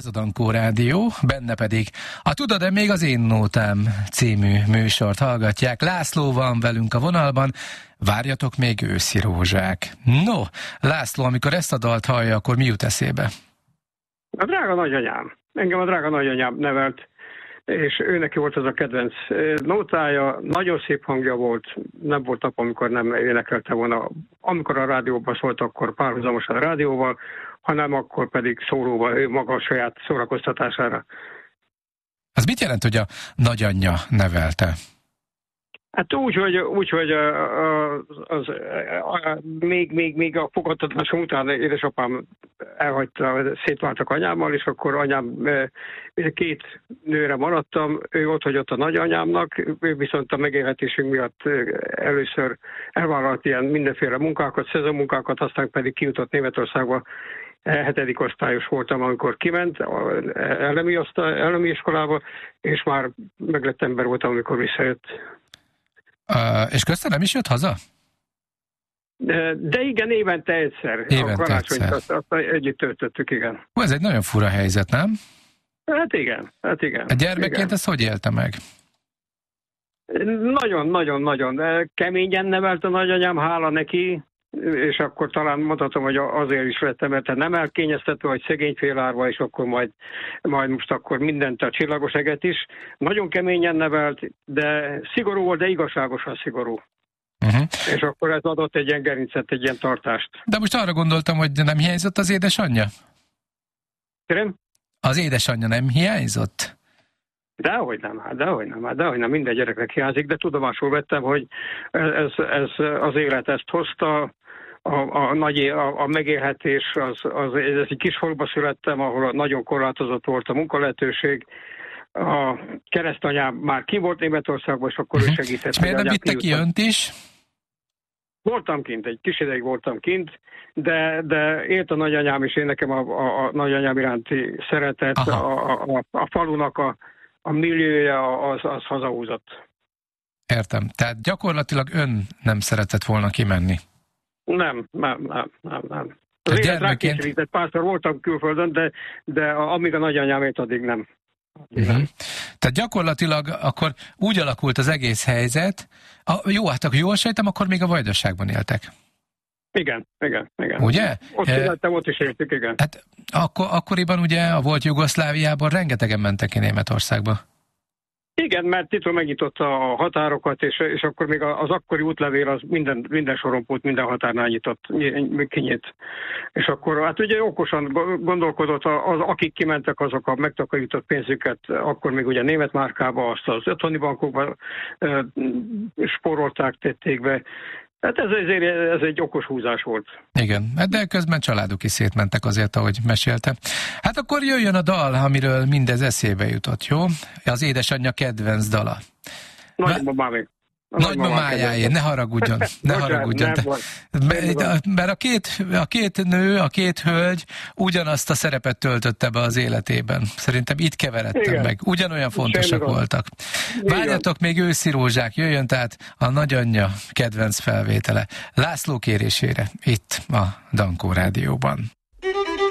Ez a Dankó Rádió, benne pedig a Tudod-e még az én nótám című műsort hallgatják. László van velünk a vonalban, várjatok még őszi rózsák. No, László, amikor ezt a dalt hallja, akkor mi jut eszébe? A drága nagyanyám. Engem a drága nagyanyám nevelt, és ő neki volt az a kedvenc nótája, nagyon szép hangja volt, nem volt nap, amikor nem énekelte volna. Amikor a rádióban szólt, akkor párhuzamosan a rádióval, hanem akkor pedig szólóval, ő maga a saját szórakoztatására. Az mit jelent, hogy a nagyanyja nevelte? Hát úgy, hogy még a fogadtatásom után édesapám elhagyta, szétváltak anyámmal, és akkor anyám, két nőre maradtam, ő ott hagyott a nagyanyámnak, ő viszont a megélhetésünk miatt először elvállalt ilyen mindenféle munkákat, szezonmunkákat, aztán pedig kijutott Németországba. 7. osztályos voltam, amikor kiment elemi iskolába, és már meglett ember voltam, amikor visszajött. És közben nem is jött haza? De igen, évente egyszer. Évente a karácsonyt egyszer. azt együtt töltöttük, igen. Ez egy nagyon fura helyzet, nem? Hát igen. A gyermekként ezt hogy élte meg? Nagyon keményen nevelt a nagyanyám, hála neki, és akkor talán mondhatom, hogy azért is lettem, mert nem elkényeztetve, hogy szegény félárva, és akkor majd most akkor mindent, a csillagos eget is. Nagyon keményen nevelt, de szigorú volt, de igazságosan szigorú. És akkor ez adott egy ilyen gerincet, egy ilyen tartást. De most arra gondoltam, hogy nem hiányzott az édesanyja? Kérem? Az édesanyja nem hiányzott? Dehogy nem, minden gyereknek hiányzik, de tudomásul vettem, hogy ez az élet ezt hozta, a megélhetés, ez egy kis faluba születtem, ahol nagyon korlátozott volt a munkalehetőség. A keresztanyám már ki volt Németországban, és akkor ő segített. És miért nem vitte ki önt is? Voltam kint, egy kis ideig voltam kint, de élt a nagyanyám, és én nekem a nagyanyám iránti szeretet, a falunak a milliója az hazahúzott. Értem. Tehát gyakorlatilag ön nem szeretett volna kimenni? Nem. Az élet rákényszerített, párszor voltam külföldön, de amíg a nagyanyám élt, addig nem. Tehát gyakorlatilag akkor úgy alakult az egész helyzet, hát akkor jól sejtem, akkor még a Vajdaságban éltek. Igen. Ugye? Ott születtem, ott is éltük, igen. Hát akkoriban ugye a volt Jugoszláviában rengetegen mentek ki Németországba. Igen, mert Tito megnyitotta a határokat, és akkor még az akkori útlevél az minden sorompót, minden határnál kinyit. És akkor hát ugye okosan gondolkodott, akik kimentek, azok a megtakarított pénzüket, akkor még ugye német márkába, azt az otthoni bankokba spórolták, tették be. Hát ez egy okos húzás volt. Igen, de közben családok is szétmentek azért, ahogy mesélte. Hát akkor jöjjön a dal, amiről mindez eszébe jutott, jó? Az édesanyja kedvenc dala. Nagymamáé. Nagymamájáé, ne haragudjon. Mert a két nő, a két hölgy ugyanazt a szerepet töltötte be az életében. Szerintem itt keveredtem meg. Ugyanolyan fontosak voltak. Várjatok még őszi rózsák, jöjjön tehát a nagyanyja kedvenc felvétele. László kérésére, itt a Dankó Rádióban.